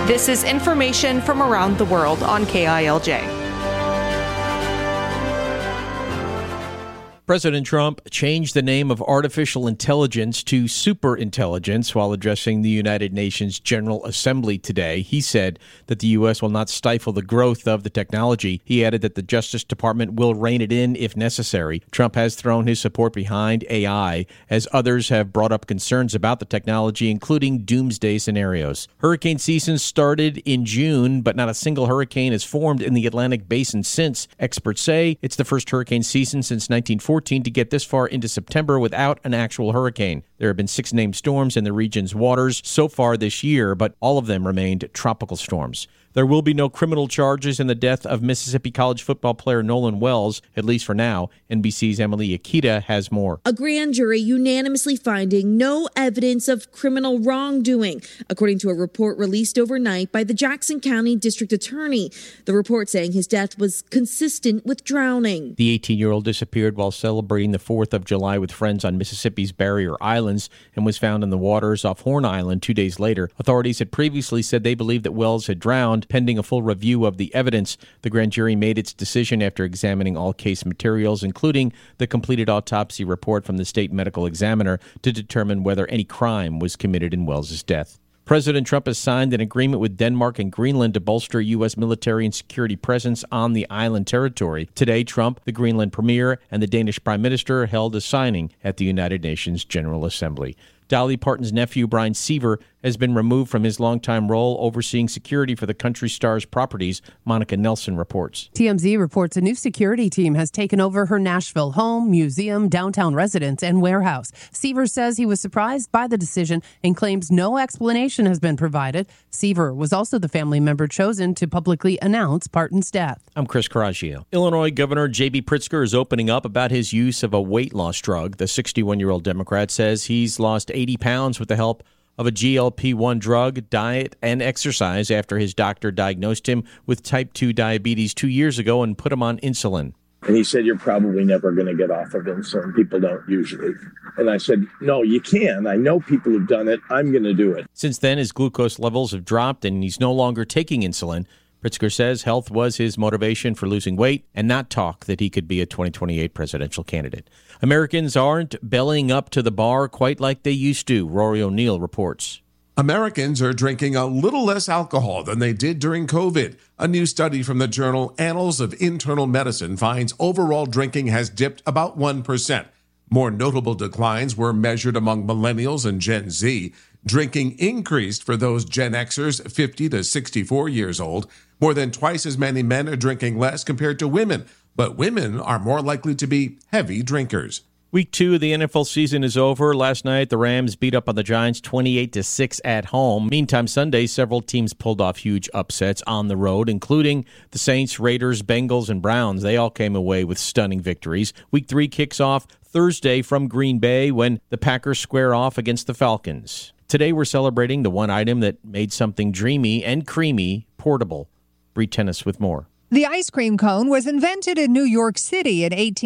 This is information from around the world on KILJ. President Trump changed the name of artificial intelligence to superintelligence while addressing the United Nations General Assembly today. He said that the U.S. will not stifle the growth of the technology. He added that the Justice Department will rein it in if necessary. Trump has thrown his support behind AI, as others have brought up concerns about the technology, including doomsday scenarios. Hurricane season started in June, but not a single hurricane has formed in the Atlantic Basin since. Experts say it's the first hurricane season since 1914 to get this far into September without an actual hurricane. There have been 6 named storms in the region's waters so far this year, but all of them remained tropical storms. There will be no criminal charges in the death of Mississippi college football player Nolan Wells, at least for now. NBC's Emily Akita has more. A grand jury unanimously finding no evidence of criminal wrongdoing, according to a report released overnight by the Jackson County District Attorney. The report saying his death was consistent with drowning. The 18-year-old disappeared while celebrating the 4th of July with friends on Mississippi's Barrier Islands and was found in the waters off Horn Island 2 days later. Authorities had previously said they believed that Wells had drowned. Pending a full review of the evidence, the grand jury made its decision after examining all case materials, including the completed autopsy report from the state medical examiner, to determine whether any crime was committed in Wells' death. President Trump has signed an agreement with Denmark and Greenland to bolster U.S. military and security presence on the island territory. Today, Trump, the Greenland premier, and the Danish prime minister held a signing at the United Nations General Assembly. Dolly Parton's nephew, Brian Seaver, has been removed from his longtime role overseeing security for the country star's properties, Monica Nelson reports. TMZ reports a new security team has taken over her Nashville home, museum, downtown residence, and warehouse. Seaver says he was surprised by the decision and claims no explanation has been provided. Seaver was also the family member chosen to publicly announce Parton's death. I'm Chris Coraggio. Illinois Governor J.B. Pritzker is opening up about his use of a weight loss drug. The 61-year-old Democrat says he's lost 80 pounds with the help of a GLP-1 drug, diet, and exercise after his doctor diagnosed him with type 2 diabetes 2 years ago and put him on insulin. And he said, you're probably never going to get off of insulin. People don't usually. And I said, no, you can. I know people who've done it. I'm going to do it. Since then, his glucose levels have dropped and he's no longer taking insulin. Pritzker says health was his motivation for losing weight and not talk that he could be a 2028 presidential candidate. Americans aren't bellying up to the bar quite like they used to, Rory O'Neill reports. Americans are drinking a little less alcohol than they did during COVID. A new study from the journal Annals of Internal Medicine finds overall drinking has dipped about 1%. More notable declines were measured among millennials and Gen Z. Drinking increased for those Gen Xers 50 to 64 years old. More than twice as many men are drinking less compared to women, but women are more likely to be heavy drinkers. Week 2 of the NFL season is over. Last night, the Rams beat up on the Giants 28-6 at home. Meantime, Sunday, several teams pulled off huge upsets on the road, including the Saints, Raiders, Bengals, and Browns. They all came away with stunning victories. Week 3 kicks off Thursday from Green Bay when the Packers square off against the Falcons. Today, we're celebrating the one item that made something dreamy and creamy portable. Bree Tennis with more. The ice cream cone was invented in New York City in